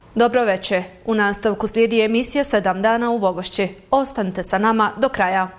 Dobro večer. U nastavku slijedi emisija 7 dana u Vogošći. Ostanite sa nama do kraja.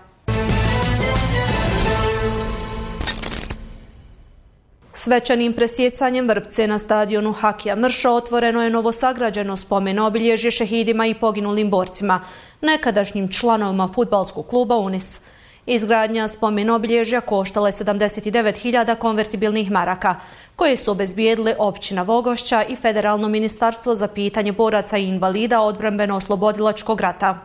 Svečanim presjecanjem vrpce na stadionu Hakija Mrša otvoreno je novosagrađeno spomen obilježje šehidima i poginulim borcima, nekadašnjim članovima fudbalskog kluba Unis. Izgradnja spomen obilježja koštala je 79.000 konvertibilnih maraka, koje su obezbijedile općina Vogošća i Federalno ministarstvo za pitanje boraca i invalida odbrambeno-oslobodilačkog rata.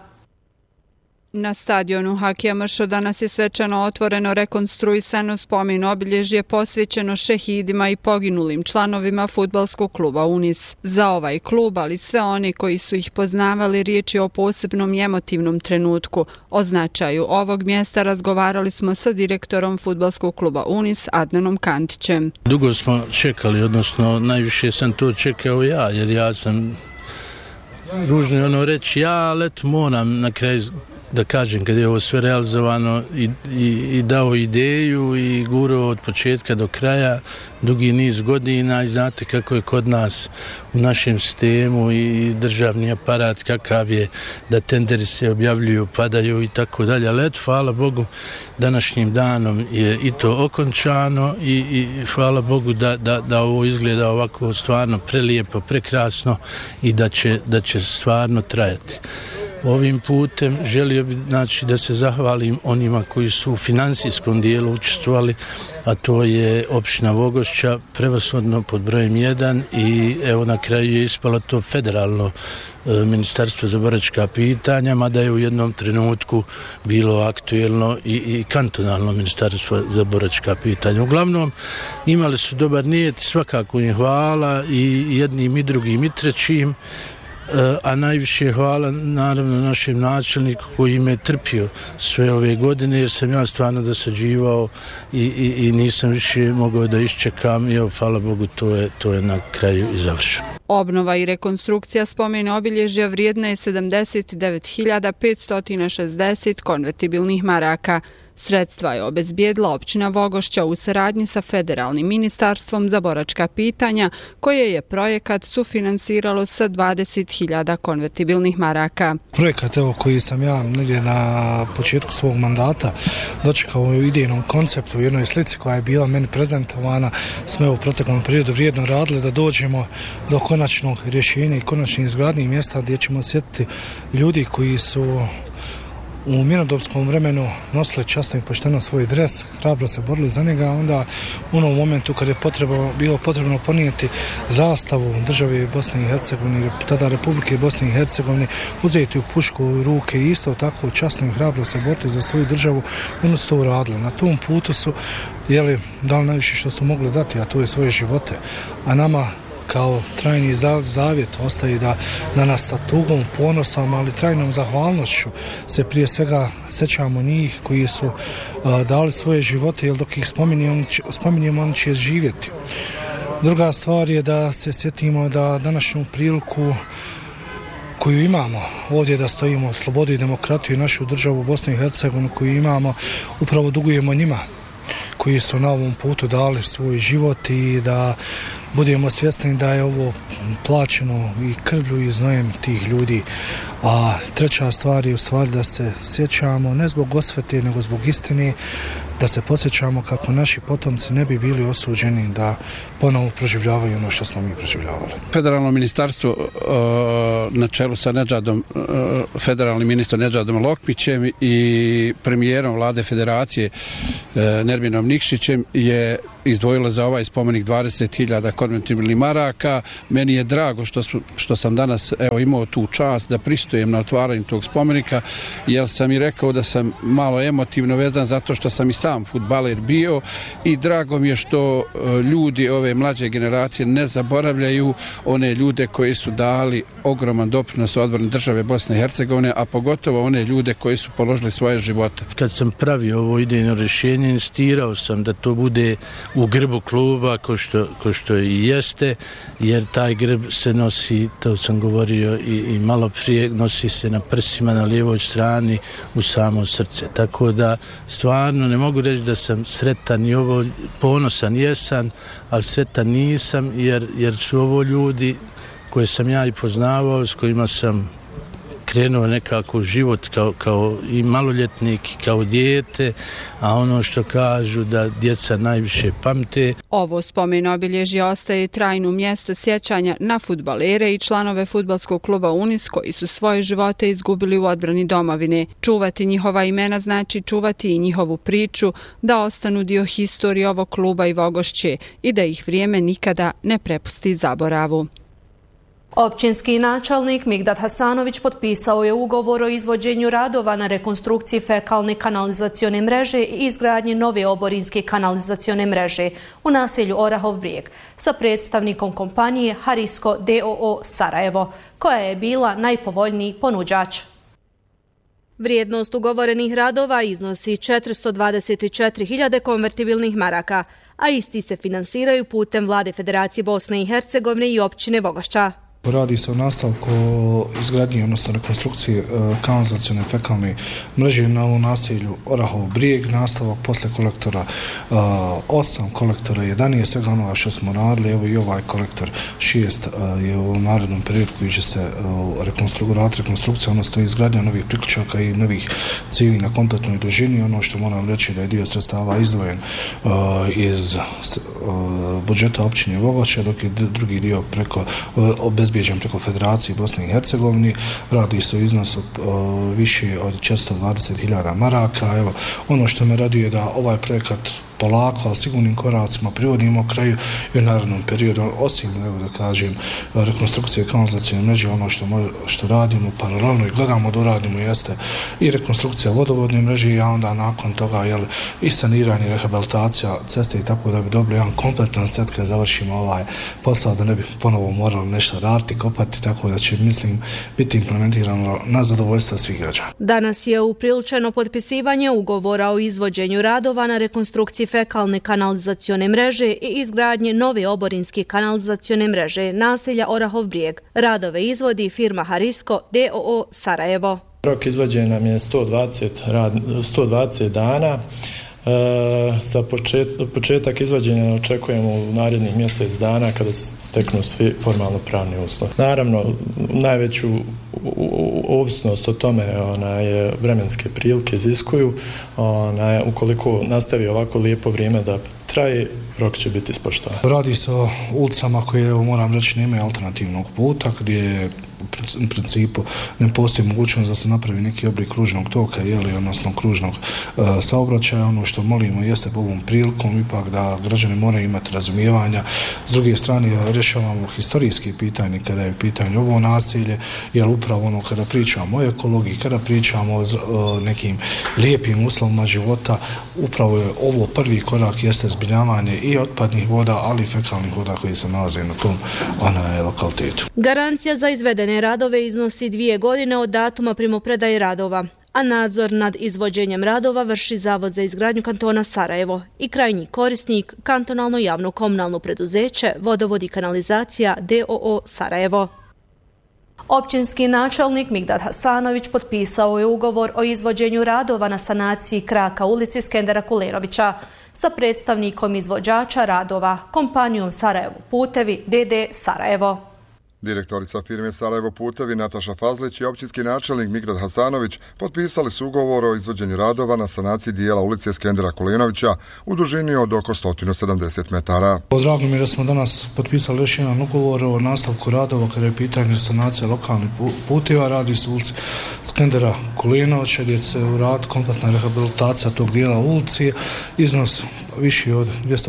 Na stadionu Hakija Mrša danas je svečano otvoreno rekonstruisano spomen obilježje posvećeno šehidima i poginulim članovima fudbalskog kluba Unis. Za ovaj klub, ali sve oni koji su ih poznavali, riječ je o posebnom i emotivnom trenutku. O značaju ovog mjesta razgovarali smo sa direktorom fudbalskog kluba Unis, Adnanom Kantićem. Dugo smo čekali, odnosno najviše sam to čekao ja, jer ja sam ružno reći ja, ali moram na kraju da kažem, kad je ovo sve realizovano i dao ideju i gurao od početka do kraja dugi niz godina i znate kako je kod nas u našem sistemu i državni aparat kakav je, da tenderi se objavljuju, padaju i tako dalje, ali eto, hvala Bogu, današnjim danom je i to okončano i hvala Bogu da ovo izgleda ovako stvarno prelijepo, prekrasno i da će stvarno trajati. Ovim putem želio bih da se zahvalim onima koji su u financijskom dijelu učestvovali, a to je općina Vogošća, prevashodno pod brojem 1 i evo na kraju je ispalo to Federalno ministarstvo za boračka pitanja, mada je u jednom trenutku bilo aktuelno i kantonalno ministarstvo za boračka pitanja. Uglavnom imali su dobar nijet, svakako im hvala i jednim i drugim i trećim. A najviše hvala naravno našem načelniku koji me trpio sve ove godine, jer sam ja stvarno dosađivao i nisam više mogao da iščekam i hvala Bogu to je na kraju i završeno. Obnova i rekonstrukcija spomen obilježja vrijedna je 79.560 konvertibilnih maraka. Sredstva je obezbijedila općina Vogošća u saradnji sa Federalnim ministarstvom za boračka pitanja, koje je projekat sufinansiralo sa 20.000 konvertibilnih maraka. Projekat koji sam ja negdje na početku svog mandata dočekao u idejnom konceptu, u jednoj slici koja je bila meni prezentovana, smo u proteklom periodu vrijedno radili da dođemo do konačnog rješenja i konačnih izgradnjih mjesta gdje ćemo osjetiti ljudi koji su u mirnodopskom vremenu nosili časno i pošteno svoj dres, hrabro se borili za njega, onda u onom momentu kad je bilo potrebno ponijeti zastavu države Bosne i Hercegovine, tada Republike Bosne i Hercegovine, uzeti u pušku u ruke i isto tako časno i hrabro se boriti za svoju državu, oni su to uradili. Na tom putu su dali najviše što su mogli dati, a to je svoje živote. A nama kao trajni zavjet ostaje da nas sa tugom, ponosom, ali trajnom zahvalnošću se prije svega sećamo njih koji su dali svoje živote, jer dok ih spominjemo oni će živjeti. Druga stvar je da se sjetimo da današnju priliku koju imamo ovdje da stojimo slobodu i demokratiju i našu državu Bosnu i Hercegovinu koju imamo, upravo dugujemo njima koji su na ovom putu dali svoj život i da budemo svjesni da je ovo plaćeno i krvlju i znojem tih ljudi. A treća stvar je u stvari da se sjećamo ne zbog osvete nego zbog istine, da se podsjećamo kako naši potomci ne bi bili osuđeni da ponovo proživljavaju ono što smo mi proživljavali. Federalno ministarstvo na čelu sa federalnim ministrom Nedžadom Lokmićem i premijerom vlade federacije Nerminom Nikšićem je izdvojila za ovaj spomenik 20.000 konvertibilnih maraka. Meni je drago što sam danas imao tu čast da pristujem na otvaranju tog spomenika, jer sam i rekao da sam malo emotivno vezan zato što sam i sam fudbaler bio i drago mi je što ljudi ove mlađe generacije ne zaboravljaju one ljude koji su dali ogroman doprinos odbrani države Bosne i Hercegovine, a pogotovo one ljude koji su položili svoje živote. Kad sam pravio ovo idejno rješenje, insistirao sam da to bude u grbu kluba, ko što i jeste, jer taj grb se nosi, to sam govorio i malo prije, nosi se na prsima na lijevoj strani u samo srce. Tako da stvarno ne mogu reći da sam sretan i ovo ponosan jesam, ali sretan nisam jer su ovo ljudi koje sam ja i poznavao, s kojima sam krenuo nekako život kao i maloljetnik, kao dijete, a ono što kažu da djeca najviše pamte. Ovo spomen obilježje ostaje trajno mjesto sjećanja na fudbalere i članove fudbalskog kluba Unis koji su svoje živote izgubili u odbrani domovine. Čuvati njihova imena znači čuvati i njihovu priču, da ostanu dio historije ovog kluba i Vogošće i da ih vrijeme nikada ne prepusti zaboravu. Općinski načelnik Migdad Hasanović potpisao je ugovor o izvođenju radova na rekonstrukciji fekalne kanalizacione mreže i izgradnji nove oborinske kanalizacione mreže u naselju Orahov Brijeg sa predstavnikom kompanije Harisko DOO Sarajevo, koja je bila najpovoljniji ponuđač. Vrijednost ugovorenih radova iznosi 424.000 konvertibilnih maraka, a isti se finansiraju putem Vlade Federacije Bosne i Hercegovine i općine Vogošća. Radi se o nastavku izgradnje, odnosno rekonstrukcije kanalizacione fekalne mreže u naselju Orahov Brijeg, nastavak posle kolektora 8, kolektora 11, svega onoga što smo radili, evo i ovaj kolektor 6 je u narednom periodu koji će se raditi rekonstrukcija, odnosno izgradnja novih priključaka i novih cijevi na kompletnoj dužini. Ono što moram reći da je dio sredstava izdvojen iz budžeta općine Vogošća, dok je drugi dio obezbijeđen preko Federacije Bosne i Hercegovine. Radi se o iznosu više od 420.000 maraka. Evo, ono što me raduje da ovaj projekat polako, ali sigurnim koracima privodimo kraju i u narednom periodu, osim, evo da kažem, rekonstrukcije kanalizacione mreže, ono što radimo paralelno i gledamo da uradimo jeste i rekonstrukcija vodovodne mreže, a onda nakon toga i saniranje, rehabilitacija ceste i tako da bi dobili jedan kompletan set kada završimo ovaj posao, da ne bi ponovo morali nešto raditi, kopati, tako da će, mislim, biti implementirano na zadovoljstvo svih građana. Danas je upriličeno potpisivanje ugovora o izvođenju radova na rekonstrukciji fekalne kanalizacione mreže i izgradnje nove oborinske kanalizacione mreže naselja Orahov Brijeg. Radove izvodi firma Harisko DOO Sarajevo. Rok izvođenja nam je 120 dana. Za početak izvođenja očekujemo u narednih mjesec dana kada se steknu svi formalno pravni uslovi. Naravno, najveću ovisnost o tome vremenske prilike iziskuju. Ukoliko nastavi ovako lijepo vrijeme da traje, rok će biti ispoštovan. Radi se o ulicama koje, moram reći, nemaju alternativnog puta, gdje u principu ne postoji mogućnost da se napravi neki oblik kružnog toka, odnosno kružnog saobraćaja. Ono što molimo jeste ovom prilikom ipak da građani moraju imati razumijevanja. S druge strane, rješavamo historijski pitanje kada je pitanje ovo naselje, jer upravo kada pričamo o ekologiji, kada pričamo o nekim lijepim uslovima života, upravo je ovo prvi korak, jeste zbrinjavanje i otpadnih voda, ali i fekalnih voda koji se nalaze na tom lokalitetu. Garancija za izvedene radove iznosi 2 godine od datuma primopredaje radova, a nadzor nad izvođenjem radova vrši Zavod za izgradnju kantona Sarajevo i krajnji korisnik kantonalno javno komunalno preduzeće Vodovod i kanalizacija DOO Sarajevo. Općinski načelnik Migdad Hasanović potpisao je ugovor o izvođenju radova na sanaciji kraka ulici Skendera Kulenovića sa predstavnikom izvođača radova, kompanijom Sarajevo Putevi d.d. Sarajevo. Direktorica firme Sarajevo Putevi Nataša Fazlić i općinski načelnik Migdad Hasanović potpisali su ugovor o izvođenju radova na sanaciji dijela ulice Skendera Kulenovića u dužini od oko 170 metara. Drago mi je da smo danas potpisali još jedan ugovor o nastavku radova kada je pitanje sanacije lokalnih puteva. Radi se ulici Skendera Kulenovića gdje se uradi kompletna rehabilitacija tog dijela ulici. Iznos viši od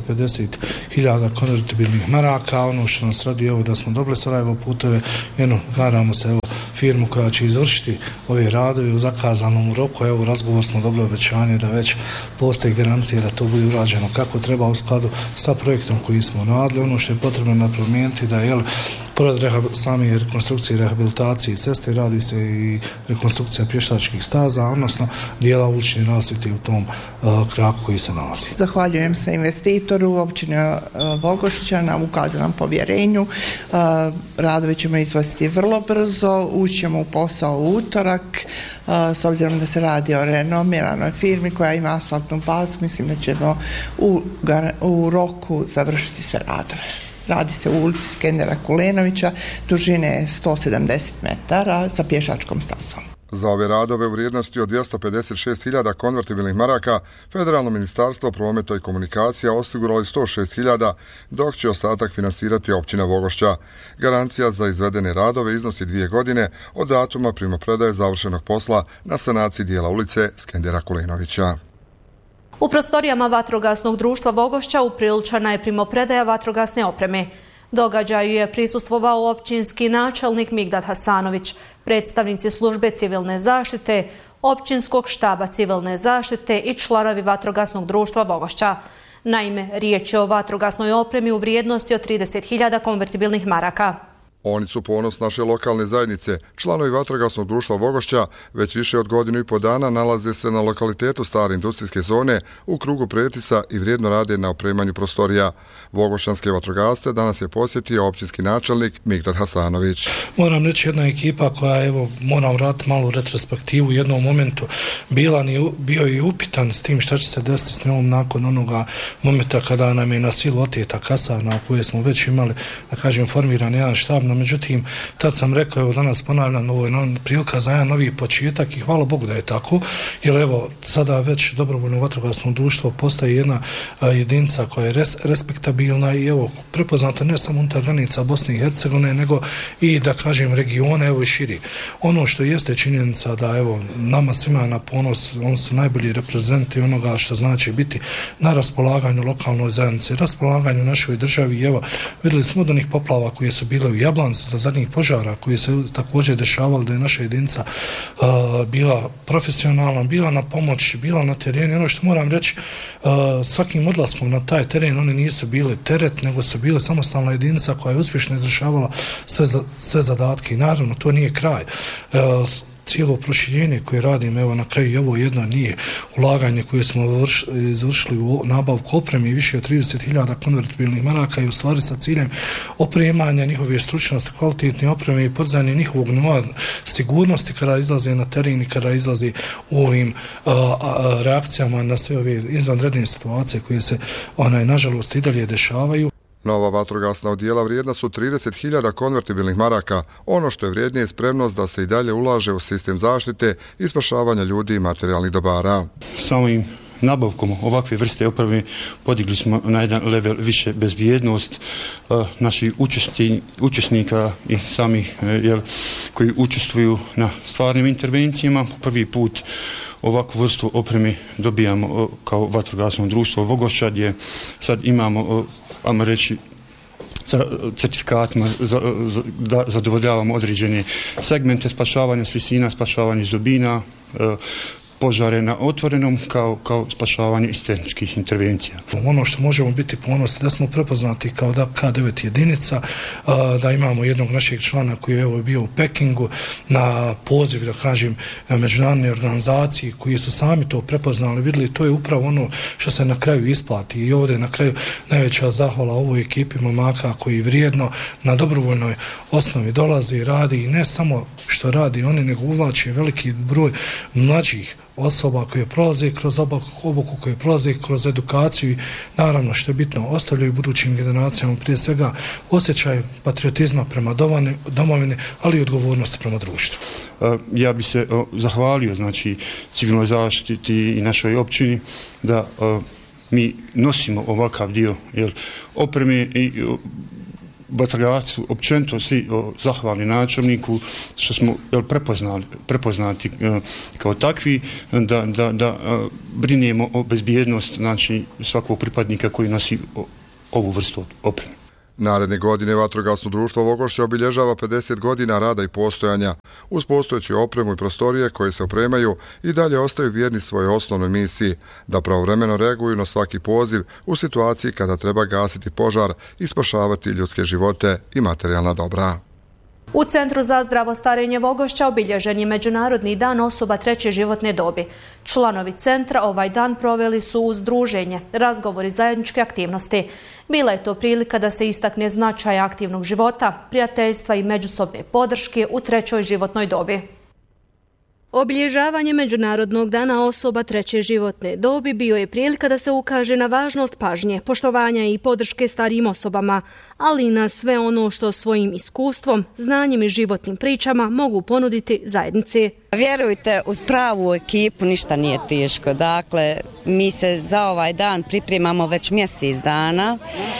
250.000 konvertibilnih maraka. Ono što nas radi je da smo dobili Sarajevo Puteve, nadamo se firmu koja će izvršiti ove radove u zakazanom roku. Razgovor smo dobili obećanje da već postoji garancija da to bude urađeno kako treba u skladu sa projektom koji smo radili. Ono što je potrebno napomenuti da pored same rekonstrukcije i rehabilitacije ceste radi se i rekonstrukcija pješačkih staza, odnosno dijela ulične rasvjete u tom kraku koji se nalazi. Zahvaljujem se investitoru općine Vogošća na ukazanom povjerenju. Radovi ćemo izvesti vrlo brzo, ućemo u posao u utorak. S obzirom da se radi o renomiranoj firmi koja ima asfaltnu bazu, mislim da ćemo u roku završiti se radove. Radi se u ulici Skendera Kulenovića, dužine 170 metara sa pješačkom stazom. Za ove radove u vrijednosti od 256.000 konvertibilnih maraka Federalno ministarstvo prometa i komunikacija osiguralo 106.000, dok će ostatak finansirati općina Vogošća. Garancija za izvedene radove iznosi 2 godine od datuma primopredaje završenog posla na sanaciji dijela ulice Skendera Kulenovića. U prostorijama Vatrogasnog društva Vogošća upriličena je primopredaja vatrogasne opreme. Događaju je prisustvovao općinski načelnik Migdad Hasanović, predstavnici službe civilne zaštite, općinskog štaba civilne zaštite i članovi Vatrogasnog društva Vogošća. Naime, riječ je o vatrogasnoj opremi u vrijednosti od 30.000 konvertibilnih maraka. Oni su ponos naše lokalne zajednice. Članovi Vatrogasnog društva Vogošća već više od godinu i po dana nalaze se na lokalitetu stare industrijske zone u krugu Pretisa i vrijedno rade na opremanju prostorija. Vogošćanske vatrogasce danas je posjetio općinski načelnik Migdad Hasanović. Moram reći, jedna ekipa koja, moram vratiti malu retrospektivu, u jednom momentu bio je upitan s tim šta će se desiti s njom nakon onoga momenta kada nam je na silu oteta kasarna koje smo već imali, da kažem, formiran jedan štab. Međutim, tad sam rekao, evo danas ponavljam, ovo je prilika za jedan novi početak i hvala Bogu da je tako, jer evo sada već dobrovoljno vatrogasno društvo postaje jedna jedinica koja je respektabilna i evo prepoznata ne samo unutar granica Bosne i Hercegovine, nego i da kažem regione, evo i širi. Ono što jeste činjenica da evo nama svima na ponos, oni su najbolji reprezenti onoga što znači biti na raspolaganju lokalnoj zajednici, raspolaganju našoj državi. Evo vidjeli smo od onih poplava koje su bile u Jablancu, do zadnjih požara koji se također dešavali, da je naša jedinica bila profesionalna, bila na pomoć, bila na terenu. Ono što moram reći, svakim odlaskom na taj teren oni nisu bili teret, nego su bile samostalna jedinica koja je uspješno izvršavala sve zadatke i naravno to nije kraj. Cijelo proširenje koje radim, evo na kraju ovo jedno nije ulaganje koje smo izvršili u nabavku opreme i više od 30.000 konvertibilnih maraka i u stvari sa ciljem opremanja njihove stručnosti, kvalitetne opreme i podizanja njihovog nivoa sigurnosti kada izlaze na teren i kada izlaze u ovim reakcijama na sve ove izvanredne situacije koje se nažalost i dalje dešavaju. Nova vatrogasna odjela vrijedna su 30.000 konvertibilnih maraka. Ono što je vrijednije je spremnost da se i dalje ulaže u sistem zaštite i spašavanja ljudi i materijalnih dobara. Samim nabavkom ovakve vrste opreme podigli smo na jedan level više bezbjednost naših učesnika i samih koji učestvuju na stvarnim intervencijama. Po prvi put ovakvu vrstu opreme dobijamo kao vatrogasno društvo Vogošća, gdje sad imamo, ajmo reći, sa certifikatima da zadovoljavamo određene segmente spašavanja s visina, spašavanja iz dubina, požare na otvorenom kao spašavanje iz tehničkih intervencija. Ono što možemo biti ponosni da smo prepoznati kao K9 jedinica, da imamo jednog našeg člana koji je bio u Pekingu na poziv, da kažem, međunarodne organizacije koji su sami to prepoznali, vidjeli, to je upravo ono što se na kraju isplati i ovdje na kraju najveća zahvala ovoj ekipi momaka koji vrijedno na dobrovoljnoj osnovi dolazi i radi i ne samo što radi oni, nego uvlači veliki broj mlađih osoba koje prolaze kroz obuku, koje prolaze kroz edukaciju i naravno što je bitno ostavljaju budućim generacijama prije svega osjećaj patriotizma prema domovini, ali i odgovornosti prema društvu. Ja bi se zahvalio civilnoj zaštiti i našoj općini da mi nosimo ovakav dio opreme i vatrogascu, općenito svi zahvalni načelniku što smo prepoznati kao takvi da brinemo o bezbjednost svakog pripadnika koji nosi ovu vrstu opreme. Naredne godine Vatrogasno društvo Vogošća obilježava 50 godina rada i postojanja. Uz postojeću opremu i prostorije koje se opremaju i dalje ostaju vjerni svojoj osnovnoj misiji, da pravovremeno reaguju na svaki poziv u situaciji kada treba gasiti požar i spašavati ljudske živote i materijalna dobra. U Centru za zdravo starenje Vogošća obilježen je Međunarodni dan osoba treće životne dobi. Članovi centra ovaj dan proveli su uz druženje, razgovor i zajedničke aktivnosti. Bila je to prilika da se istakne značaj aktivnog života, prijateljstva i međusobne podrške u trećoj životnoj dobi. Obilježavanje Međunarodnog dana osoba treće životne dobi bio je prilika da se ukaže na važnost pažnje, poštovanja i podrške starijim osobama, ali i na sve ono što svojim iskustvom, znanjem i životnim pričama mogu ponuditi zajednici. Vjerujte, uz pravu ekipu ništa nije teško. Dakle, mi se za ovaj dan pripremamo već mjesec dana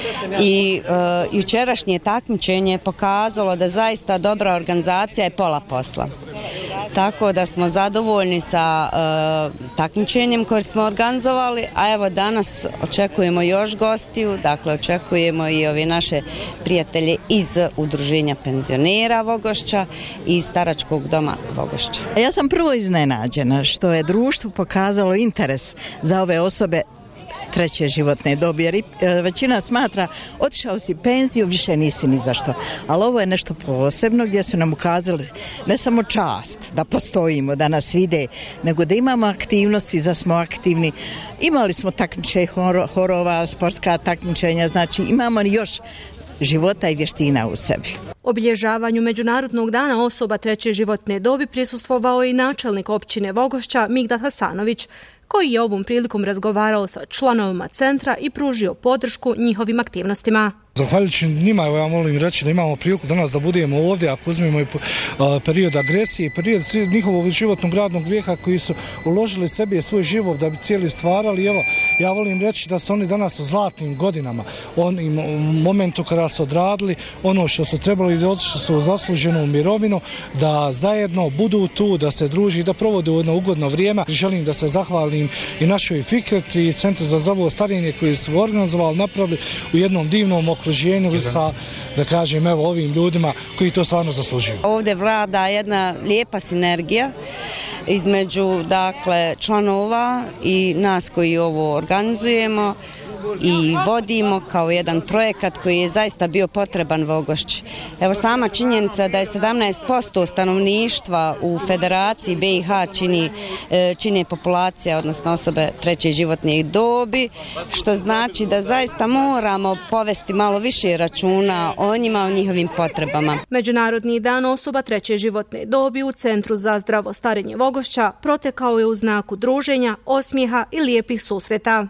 i jučerašnje takmičenje je pokazalo da zaista dobra organizacija je pola posla. Tako da smo zadovoljni sa takmičenjem koje smo organizovali, a evo danas očekujemo još gostiju, dakle očekujemo i ove naše prijatelje iz Udruženja penzionera Vogošća i Staračkog doma Vogošća. Ja sam prvo iznenađena što je društvo pokazalo interes za ove osobe treće životne dobi, jer većina smatra otišao si penziju, više nisi ni zašto. Ali ovo je nešto posebno gdje su nam ukazali ne samo čast da postojimo, da nas vide, nego da imamo aktivnosti, da smo aktivni. Imali smo takmičenja horova, sportska takmičenja, znači imamo još života i vještina u sebi. Obilježavanju Međunarodnog dana osoba treće životne dobi prisustvovao i načelnik općine Vogošća Migdad Hasanović, koji je ovom prilikom razgovarao sa članovima centra i pružio podršku njihovim aktivnostima. Zahvaljujući njima, ja molim reći da imamo priliku danas da budemo ovdje, ako uzmemo i period agresije, period njihovog životnog radnog vijeka koji su uložili sebi svoj život da bi cijeli stvarali. Evo, ja volim reći da su oni danas u zlatnim godinama, u momentu kada su odradili ono što su trebali i da otišli su u zasluženu mirovinu, da zajedno budu tu, da se druži i da provode jedno ugodno vrijeme. Želim da se zahvalim i našoj Fikret i Centru za zdravo starenje koji su organizovali, napravili u jednom divnom okruženju sa, da kažem, evo ovim ljudima koji to stvarno zaslužuju. Ovdje vlada jedna lijepa sinergija između, dakle, članova i nas koji ovo organizujemo i vodimo kao jedan projekat koji je zaista bio potreban Vogošći. Evo sama činjenica da je 17% stanovništva u Federaciji BiH čini populacija, odnosno osobe treće životne dobi, što znači da zaista moramo povesti malo više računa o njima, o njihovim potrebama. Međunarodni dan osoba treće životne dobi u Centru za zdravo starenje Vogošća protekao je u znaku druženja, osmijeha i lijepih susreta.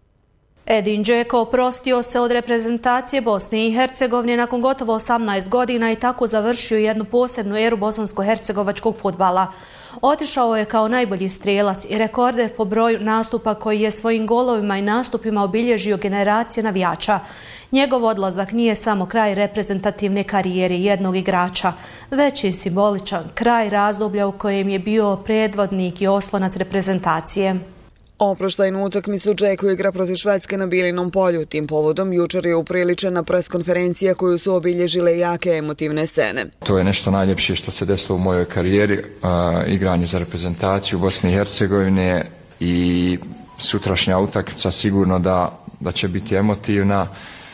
Edin Džeko oprostio se od reprezentacije Bosne i Hercegovine nakon gotovo 18 godina i tako završio jednu posebnu eru bosansko-hercegovačkog fudbala. Otišao je kao najbolji strijelac i rekorder po broju nastupa koji je svojim golovima i nastupima obilježio generacije navijača. Njegov odlazak nije samo kraj reprezentativne karijere jednog igrača, već i simboličan kraj razdoblja u kojem je bio predvodnik i oslonac reprezentacije. Oproštajnu utakmicu Džeko igra protiv Švedske na Bilinom polju. Tim povodom jučer je upriličena preskonferencija koju su obilježile jake emotivne scene. To je nešto najljepše što se desilo u mojoj karijeri, igranje za reprezentaciju Bosne i Hercegovine i sutrašnja utakmica sigurno da će biti emotivna,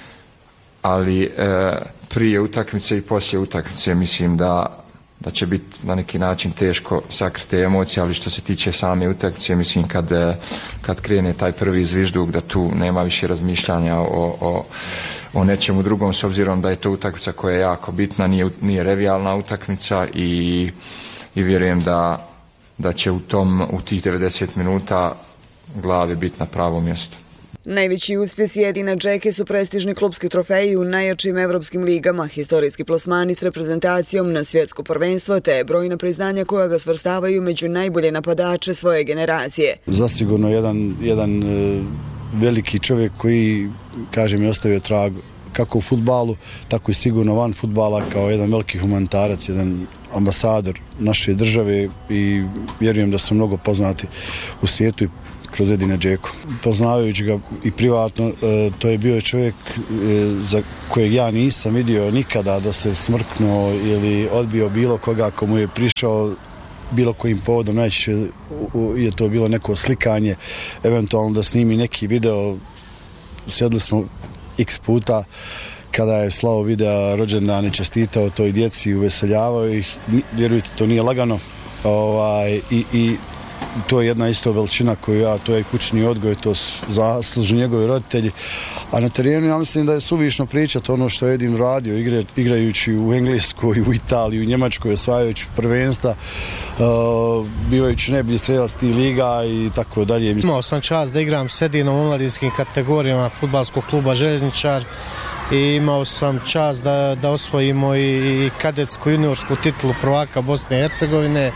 ali prije utakmice i poslije utakmice mislim da će biti na neki način teško sakriti emocije, ali što se tiče same utakmice, mislim kad krene taj prvi zvižduk da tu nema više razmišljanja o nečemu drugom, s obzirom da je to utakmica koja je jako bitna, nije revijalna utakmica i vjerujem da će u tih 90 minuta glave biti na pravom mjestu. Najveći uspjesi Edina Džeke su prestižni klubski trofeji u najjačim evropskim ligama, historijski plasmani s reprezentacijom na svjetsko prvenstvo te brojna priznanja koja ga svrstavaju među najbolje napadače svoje generacije. Zasigurno jedan veliki čovjek koji, kažem, je ostavio trag kako u fudbalu, tako i sigurno van fudbala kao jedan veliki humanitarac, jedan ambasador naše države i vjerujem da su mnogo poznati u svijetu i kroz Edina Džeku. Poznavajući ga i privatno, to je bio čovjek za kojeg ja nisam vidio nikada da se smrknuo ili odbio bilo koga komu je prišao bilo kojim povodom, najčešće je to bilo neko slikanje, eventualno da snimi neki video. Sjedli smo x puta kada je slao videa rođendane, čestitao toj djeci, uveseljavao ih. Vjerujte, to nije lagano i to je jedna isto veličina koju to je kućni odgoj, to su zaslužni njegovi roditelji. A na terenu ja mislim da je suvišno pričati ono što je Edin radio, igrajući u Engleskoj, u Italiji, u Njemačkoj, osvajajući prvenstva, bivajući najbolji strelac tih liga i tako dalje. Imao sam čast da igram s Edinom u omladinskim kategorijama fudbalskog kluba Željezničar i imao sam čast da osvojimo i kadetsku juniorsku titulu prvaka Bosne i Hercegovine.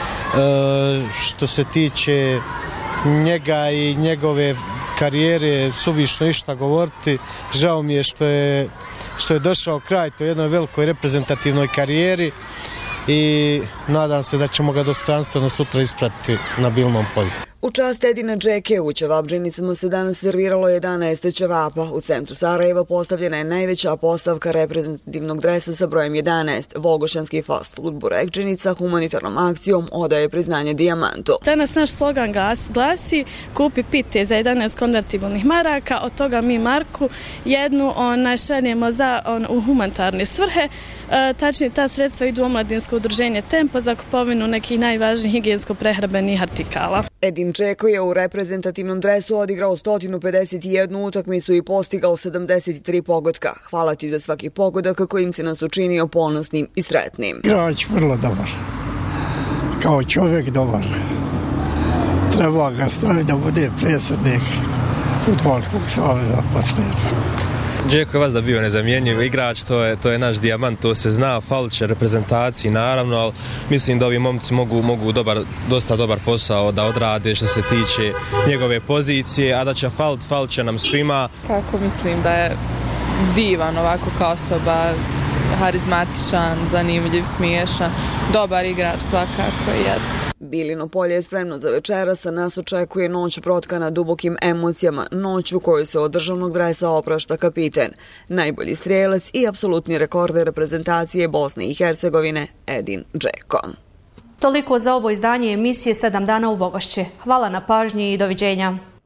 Što se tiče njega i njegove karijere, suvišno išta govoriti. Žao mi je što je došao kraj toj jednoj velikoj reprezentativnoj karijeri i nadam se da ćemo ga dostojanstveno sutra ispratiti na Bilnom polju. U čast Edina Džeke u ćevabdžinicama se danas serviralo 11 ćevapa. U centru Sarajeva postavljena je najveća postavka reprezentativnog dresa sa brojem 11. Vogošćanski fast food Burekdžinica humanitarnom akcijom odaje priznanje Dijamantu. Danas naš slogan glasi kupi pite za 11 konvertibilnih maraka, od toga mi marku jednu šaljemo u humanitarne svrhe. Tačnije, ta sredstva idu u omladinsko udruženje Tempo za kupovinu nekih najvažnijih higijensko-prehrambenih artikala. Edin Džeko je u reprezentativnom dresu odigrao 151 utakmicu i postigao 73 pogotka. Hvala ti za svaki pogodak kojim si nas učinio ponosnim i sretnim. Igrač vrlo dobar. Kao čovjek dobar. Treba ga staviti da bude predsjednik Fudbalskog saveza Pastirskog. Džeko je vazda bio nezamjenjiv igrač, to je naš dijamant, to se zna, falit će reprezentaciji naravno, ali mislim da ovi momci mogu dosta dobar posao da odrade što se tiče njegove pozicije, a da će falit će nam svima. Kako mislim da je divan ovako kao osoba, harizmatičan, zanimljiv, smiješan, dobar igrač svakako. Bilino polje je spremno za večeras, a nas očekuje noć protkana dubokim emocijama, noć u kojoj se od državnog dresa oprašta kapiten, najbolji strijelac i apsolutni rekorder reprezentacije Bosne i Hercegovine Edin Džeko. Toliko za ovo izdanje emisije 7 dana u Vogošće. Hvala na pažnji i doviđenja.